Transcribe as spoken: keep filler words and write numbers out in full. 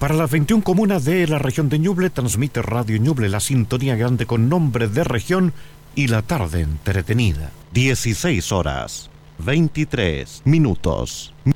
Para las veintiuna comunas de la región de Ñuble, transmite Radio Ñuble, la sintonía grande con nombre de región y la tarde entretenida. dieciséis horas, veintitrés minutos.